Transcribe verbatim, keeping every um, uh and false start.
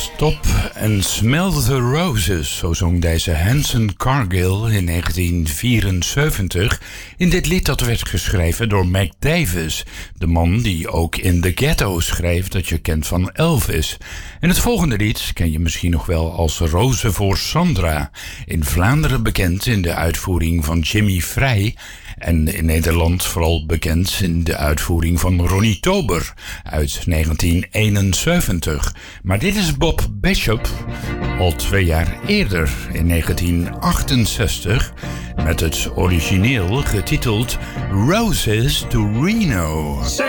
Stop and Smell the Roses, zo zong deze Hanson Cargill in negentien vierenzeventig in dit lied dat werd geschreven door Mac Davis, de man die ook in The Ghetto schreef dat je kent van Elvis. En het volgende lied ken je misschien nog wel als Rozen voor Sandra, in Vlaanderen bekend in de uitvoering van Jimmy Vrij en in Nederland vooral bekend in de uitvoering van Ronnie Tober uit negentien eenenzeventig. Maar dit is Bob Bishop al twee jaar eerder, in negentien achtenzestig, met het origineel getiteld Roses to Reno.